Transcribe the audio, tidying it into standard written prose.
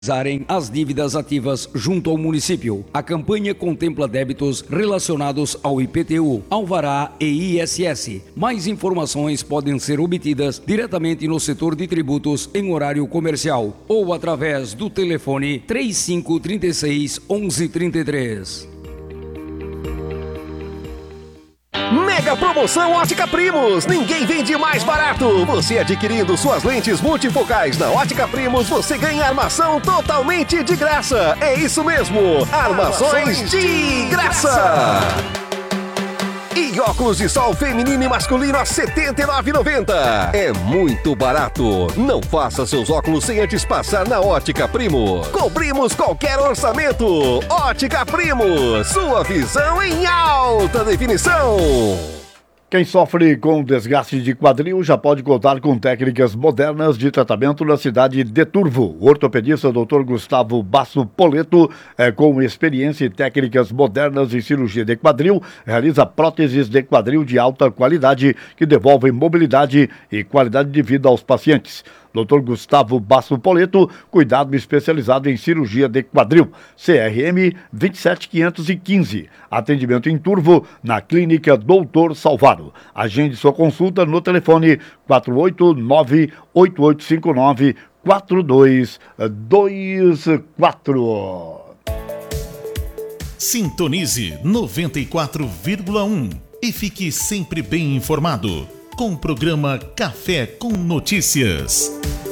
as dívidas ativas junto ao município. A campanha contempla débitos relacionados ao IPTU, Alvará e ISS. Mais informações podem ser obtidas diretamente no setor de tributos em horário comercial ou através do telefone 3536 1133. Mega promoção Ótica Primos. Ninguém vende mais barato. Você adquirindo suas lentes multifocais na Ótica Primos, você ganha armação totalmente de graça. É isso mesmo, armações de graça. E óculos de sol feminino e masculino a R$ 79,90. É muito barato. Não faça seus óculos sem antes passar na Ótica Primos. Cobrimos qualquer orçamento. Ótica Primos, sua visão em alta definição. Quem sofre com desgaste de quadril já pode contar com técnicas modernas de tratamento na cidade de Turvo. O ortopedista Dr. Gustavo Basso Poleto, com experiência e técnicas modernas em cirurgia de quadril, realiza próteses de quadril de alta qualidade que devolvem mobilidade e qualidade de vida aos pacientes. Dr. Gustavo Basso Poleto, cuidado especializado em cirurgia de quadril, CRM 27515. Atendimento em Turvo, na Clínica Doutor Salvaro. Agende sua consulta no telefone 489-8859-4224. Sintonize 94,1 e fique sempre bem informado com o programa Café com Notícias.